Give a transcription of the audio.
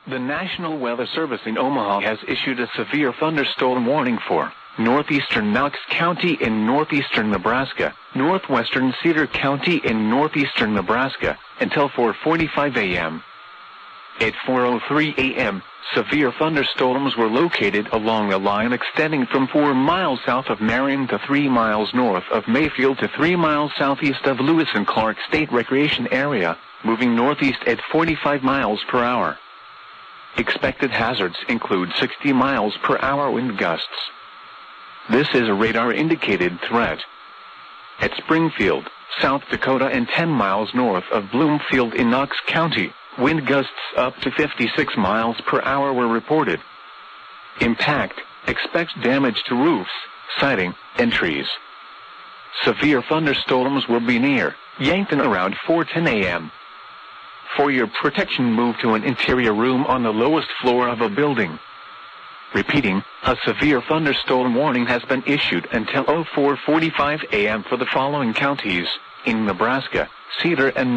The National Weather Service in Omaha has issued a severe thunderstorm warning for northeastern Knox County in northeastern Nebraska, northwestern Cedar County in northeastern Nebraska, until 4:45 a.m. At 4:03 a.m., severe thunderstorms were located along a line extending from 4 miles south of Marion to 3 miles north of Mayfield to 3 miles southeast of Lewis and Clark State Recreation Area, moving northeast at 45 miles per hour. Expected hazards include 60 miles per hour wind gusts. This is a radar-indicated threat. At Springfield, South Dakota and 10 miles north of Bloomfield in Knox County, wind gusts up to 56 miles per hour were reported. Impact: expect damage to roofs, siding, and trees. Severe thunderstorms will be near Yankton around 4:10 a.m. For your protection, move to an interior room on the lowest floor of a building. Repeating, a severe thunderstorm warning has been issued until 4:45 a.m. for the following counties in Nebraska: Cedar and